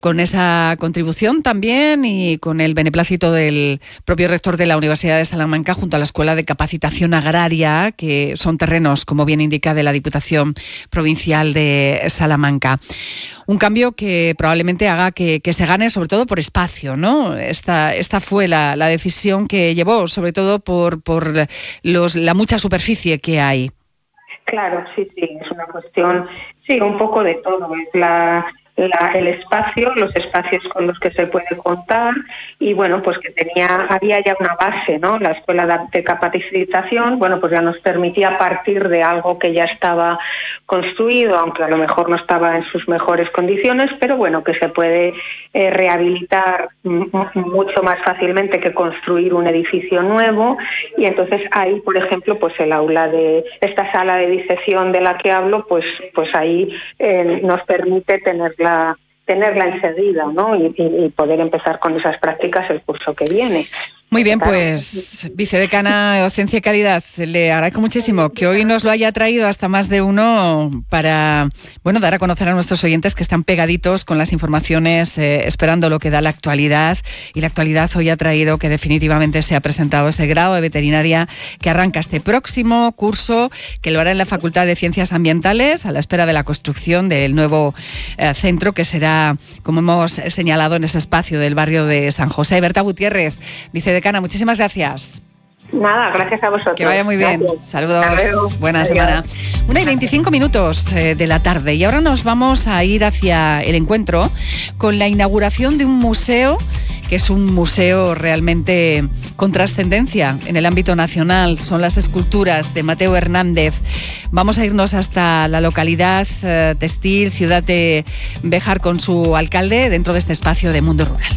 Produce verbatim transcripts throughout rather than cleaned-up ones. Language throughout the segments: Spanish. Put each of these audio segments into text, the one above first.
Con esa contribución también y con el beneplácito del propio rector de la Universidad de Salamanca junto a la Escuela de Capacitación Agraria, que son terrenos, como bien indica, de la Diputación Provincial de Salamanca. Un cambio que probablemente haga que, que se gane sobre todo por espacio, ¿no? Esta, esta fue la, la decisión que llevó, sobre todo por, por los, la mucha superficie que hay. Claro, sí, sí, es una cuestión, sí, un poco de todo. Es la... La, el espacio, los espacios con los que se puede contar y bueno, pues que tenía, había ya una base, ¿no? La escuela de, de capacitación, bueno, pues ya nos permitía partir de algo que ya estaba construido, aunque a lo mejor no estaba en sus mejores condiciones, pero bueno, que se puede eh, rehabilitar m- mucho más fácilmente que construir un edificio nuevo. Y entonces ahí, por ejemplo, pues el aula de esta sala de disección de la que hablo, pues, pues ahí eh, nos permite tenerla tenerla enseguida, ¿no? Y, y, y poder empezar con esas prácticas el curso que viene. Muy bien, pues vicedecana de Docencia y Calidad, le agradezco muchísimo que hoy nos lo haya traído hasta más de uno para, bueno, dar a conocer a nuestros oyentes que están pegaditos con las informaciones, eh, esperando lo que da la actualidad. Y la actualidad hoy ha traído que definitivamente se ha presentado ese grado de veterinaria que arranca este próximo curso, que lo hará en la Facultad de Ciencias Ambientales, a la espera de la construcción del nuevo eh, centro que será, como hemos señalado, en ese espacio del barrio de San José. Berta Gutiérrez, vicedecana, muchísimas gracias. Nada, gracias a vosotros. Que vaya muy bien. Gracias. Saludos. Buena Adiós. semana. Una y veinticinco minutos eh, de la tarde. Y ahora nos vamos a ir hacia el encuentro con la inauguración de un museo que es un museo realmente con trascendencia en el ámbito nacional. Son las esculturas de Mateo Hernández. Vamos a irnos hasta la localidad eh, textil, ciudad de Béjar, con su alcalde dentro de este espacio de Mundo Rural.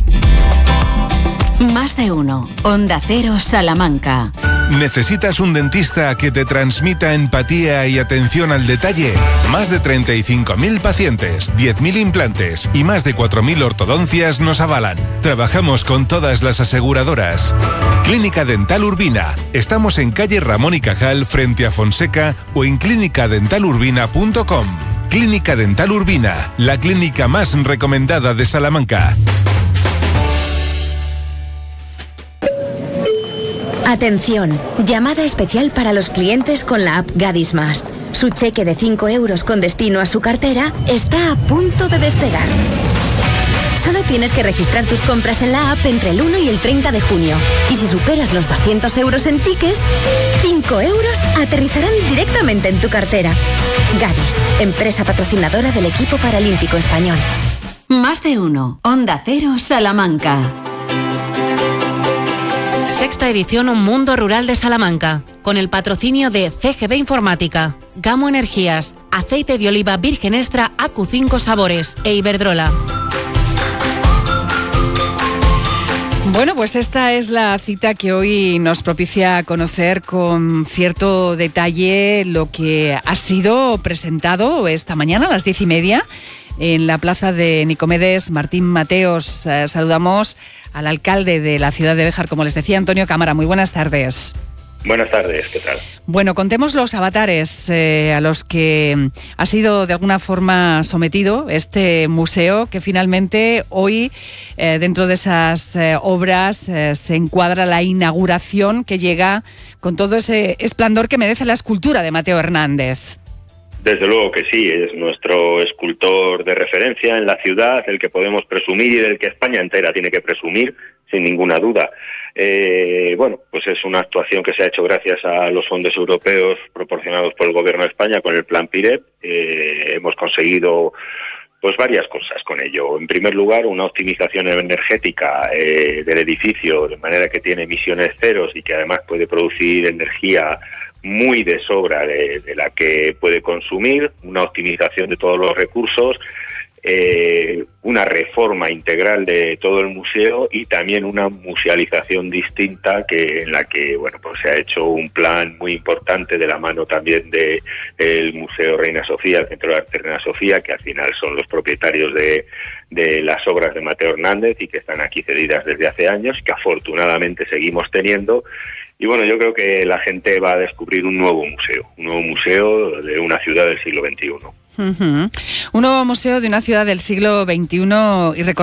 Más de uno. Onda Cero Salamanca. ¿Necesitas un dentista que te transmita empatía y atención al detalle? Más de treinta y cinco mil pacientes, diez mil implantes y más de cuatro mil ortodoncias nos avalan. Trabajamos con todas las aseguradoras. Clínica Dental Urbina. Estamos en calle Ramón y Cajal frente a Fonseca o en clínica dental urbina punto com. Clínica Dental Urbina, la clínica más recomendada de Salamanca. Atención, llamada especial para los clientes con la app Gadis Más. Su cheque de cinco euros con destino a su cartera está a punto de despegar. Solo tienes que registrar tus compras en la app entre el uno y el treinta de junio. Y si superas los doscientos euros en tickets, cinco euros aterrizarán directamente en tu cartera. Gadis, empresa patrocinadora del equipo paralímpico español. Más de uno. Onda Cero Salamanca. Sexta edición Mundo Rural de Salamanca, con el patrocinio de C G B Informática, Gamo Energías, Aceite de Oliva Virgen Extra A Q cinco Sabores e Iberdrola. Bueno, pues esta es la cita que hoy nos propicia conocer con cierto detalle lo que ha sido presentado esta mañana a las diez y media en la plaza de Nicomedes Martín Mateos. Eh, saludamos al alcalde de la ciudad de Béjar, como les decía, Antonio Cámara. Muy buenas tardes. Buenas tardes, ¿qué tal? Bueno, contemos los avatares eh, a los que ha sido de alguna forma sometido este museo, que finalmente hoy, eh, dentro de esas eh, obras, eh, se encuadra la inauguración que llega con todo ese esplendor que merece la escultura de Mateo Hernández. Desde luego que sí, es nuestro escultor de referencia en la ciudad, el que podemos presumir y del que España entera tiene que presumir, sin ninguna duda. Eh, bueno, pues es una actuación que se ha hecho gracias a los fondos europeos proporcionados por el Gobierno de España con el Plan PIREP. Eh, hemos conseguido pues varias cosas con ello. En primer lugar, una optimización energética eh, del edificio, de manera que tiene emisiones ceros y que además puede producir energía muy de sobra de, de la que puede consumir, una optimización de todos los recursos, eh, una reforma integral de todo el museo y también una musealización distinta que en la que bueno pues se ha hecho un plan muy importante de la mano también de el Museo Reina Sofía, el Centro de Arte Reina Sofía, que al final son los propietarios de, de las obras de Mateo Hernández y que están aquí cedidas desde hace años, que afortunadamente seguimos teniendo. Y bueno, yo creo que la gente va a descubrir un nuevo museo, un nuevo museo de una ciudad del siglo veintiuno. Uh-huh. Un nuevo museo de una ciudad del siglo veintiuno y